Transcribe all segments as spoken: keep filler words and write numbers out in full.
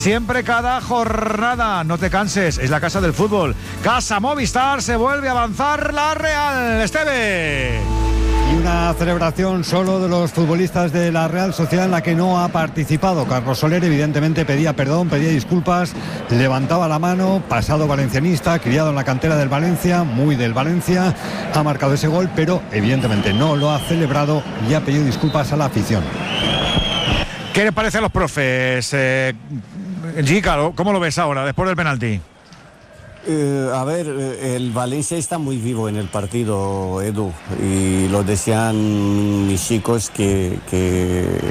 Siempre, cada jornada, no te canses, es la casa del fútbol. Casa Movistar, se vuelve a avanzar la Real. Esteve. Y una celebración solo de los futbolistas de la Real Sociedad en la que no ha participado. Carlos Soler evidentemente pedía perdón, pedía disculpas, levantaba la mano, pasado valencianista, criado en la cantera del Valencia, muy del Valencia, ha marcado ese gol, pero evidentemente no lo ha celebrado y ha pedido disculpas a la afición. ¿Qué le parece a los profes? Eh, Gica, ¿cómo lo ves ahora, después del penalti? Eh, a ver, el Valencia está muy vivo en el partido, Edu, y lo decían mis chicos que, que eh,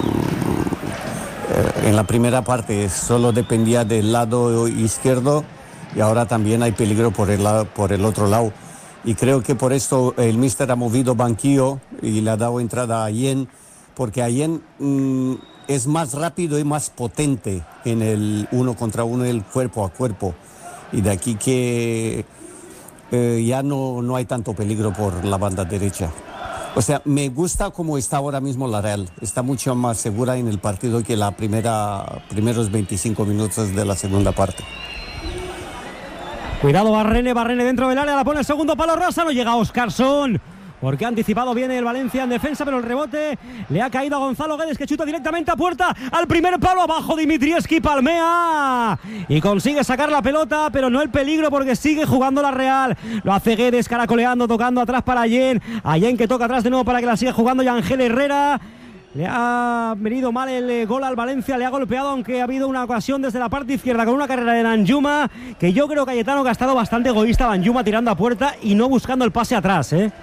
en la primera parte solo dependía del lado izquierdo y ahora también hay peligro por el, lado, por el otro lado. Y creo que por esto el míster ha movido banquillo y le ha dado entrada a Allen, porque Allen mmm, es más rápido y más potente en el uno contra uno, el cuerpo a cuerpo. Y de aquí que eh, ya no, no hay tanto peligro por la banda derecha. O sea, me gusta cómo está ahora mismo la Real. Está mucho más segura en el partido que la primera primeros veinticinco minutos de la segunda parte. Cuidado Barrene, Barrene dentro del área, la pone el segundo palo, Rosa, no llega Óscarson. Porque ha anticipado bien el Valencia en defensa, pero el rebote le ha caído a Gonzalo Guedes, que chuta directamente a puerta, al primer palo, abajo Dimitrievski, palmea y consigue sacar la pelota, pero no el peligro porque sigue jugando la Real. Lo hace Guedes caracoleando, tocando atrás para Allen, Allen que toca atrás de nuevo para que la siga jugando y Ángel Herrera. Le ha venido mal el gol al Valencia, le ha golpeado, aunque ha habido una ocasión desde la parte izquierda con una carrera de Danjuma, que yo creo, Cayetano, que ha estado bastante egoísta Danjuma tirando a puerta y no buscando el pase atrás, ¿eh?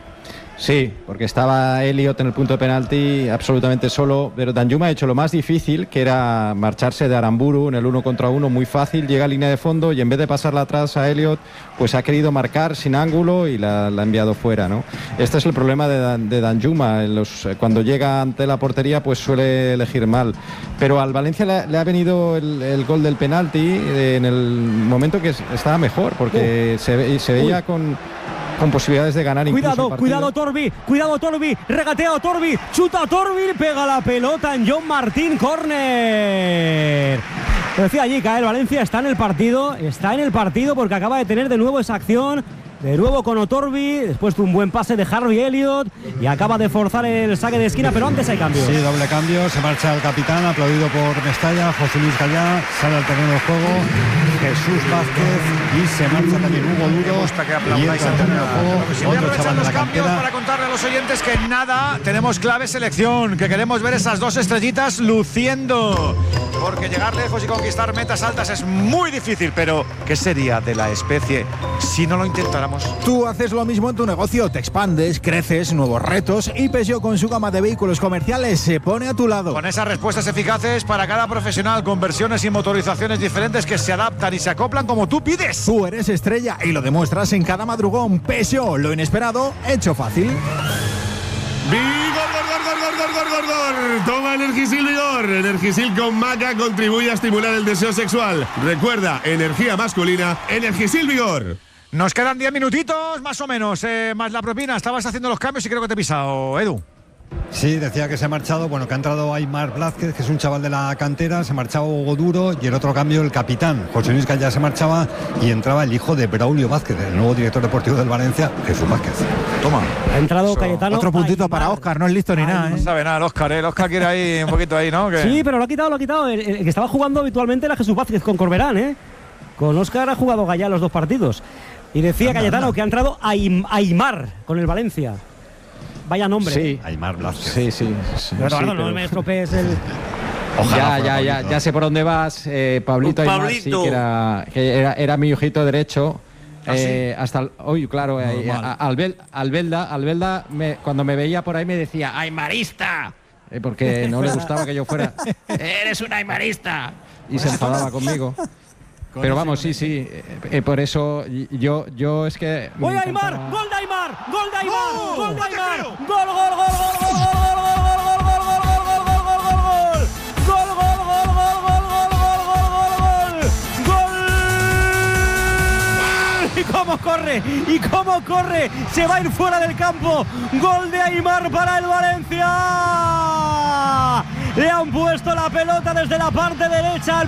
Sí, porque estaba Elliot en el punto de penalti absolutamente solo, pero Danjuma ha hecho lo más difícil, que era marcharse de Aramburu en el uno contra uno, muy fácil, llega a línea de fondo y en vez de pasarla atrás a Elliot, pues ha querido marcar sin ángulo y la, la ha enviado fuera, ¿no? Este es el problema de, Dan, de Danjuma, en los, cuando llega ante la portería pues suele elegir mal, pero al Valencia le, le ha venido el, el gol del penalti en el momento que estaba mejor, porque uh. se, se veía con... con posibilidades de ganar. Cuidado, cuidado Torbi, cuidado Torbi, regatea Torbi, chuta Torbi, pega la pelota en John Martín, córner. Lo decía allí, el Valencia está en el partido, está en el partido porque acaba de tener de nuevo esa acción. De nuevo con Otorbi, después de un buen pase de Harvey Elliott y acaba de forzar el saque de esquina, pero antes hay cambios. Sí, doble cambio, se marcha el capitán, aplaudido por Mestalla, José Luis Gallá, sale al terreno de juego Jesús Vázquez y se marcha también Hugo Duro. Me gusta que aplaudáis al terreno de juego. Si voy a aprovechar los cambios para contarle a los oyentes que nada, tenemos clave selección, que queremos ver esas dos estrellitas luciendo, porque llegar lejos y conquistar metas altas es muy difícil, pero ¿qué sería de la especie si no lo intentáramos? Tú haces lo mismo en tu negocio, te expandes, creces, nuevos retos y Peugeot con su gama de vehículos comerciales se pone a tu lado. Con esas respuestas eficaces para cada profesional, con versiones y motorizaciones diferentes que se adaptan y se acoplan como tú pides. Tú eres estrella y lo demuestras en cada madrugón. Peugeot, lo inesperado, hecho fácil. ¡Vigor, gor, gor, gor, gor, gor, gor, gor! Toma Energisil Vigor. Energisil con maca contribuye a estimular el deseo sexual. Recuerda, energía masculina, Energisil Vigor. Nos quedan diez minutitos, más o menos, eh, más la propina. Estabas haciendo los cambios y creo que te he pisado, Edu. Sí, decía que se ha marchado, bueno, que ha entrado Aymar Blázquez, que es un chaval de la cantera, se marchaba Hugo Duro y el otro cambio el capitán, José Luis Gallá se marchaba y entraba el hijo de Braulio Vázquez, el nuevo director deportivo del Valencia, Jesús Vázquez. Toma. Ha entrado Eso. Cayetano. Otro puntito Aymar. Para Óscar, no es listo ni Ay, nada, ¿eh? No sabe nada el Óscar, ¿eh? El Óscar quiere ahí un poquito ahí, ¿no? ¿Qué? Sí, pero lo ha quitado, lo ha quitado. El, el que estaba jugando habitualmente era Jesús Vázquez con Corberán, ¿eh? Con Óscar ha jugado Gallá los dos partidos. Y decía anda, Cayetano anda. que ha entrado Aymar con el Valencia. Vaya nombre. Sí, Aymar Blázquez. Sí, sí. sí, pero, sí no, pero... no me estropees el... Ojalá ya, ya, ya, ya sé por dónde vas, eh, Pablito Aymar, Pablito. Sí, que era, que era, era mi ojito derecho. ¿Ah, eh, sí? Hasta, uy, claro, eh, Albel, Albelda, Albelda me, cuando me veía por ahí me decía ¡Aymarista! Eh, porque no le gustaba que yo fuera ¡Eres un aymarista! Y se enfadaba conmigo. Pero vamos, sí, sí, eh, por eso yo, yo es que... ¡Voy a Aymar! ¡Gol de Aymar! ¡Gol de Aymar! ¡Oh! ¡Gol de Aymar! ¡Gol, gol, gol, gol, gol, gol, gol, gol, gol, gol, gol, gol, gol, gol, gol, gol! ¡Gol, gol, gol, gol, gol, gol, gol, gol, gol! ¡Y cómo corre! ¡Y cómo corre! ¡Se va a ir fuera del campo! ¡Gol de Aymar para el Valencia! Le han puesto la pelota desde la parte derecha al